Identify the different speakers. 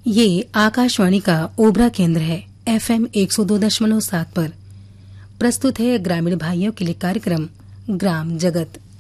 Speaker 1: ये आकाशवाणी का ओबरा केंद्र है। FM 102.7 पर प्रस्तुत है ग्रामीण भाइयों के लिए कार्यक्रम ग्राम जगत।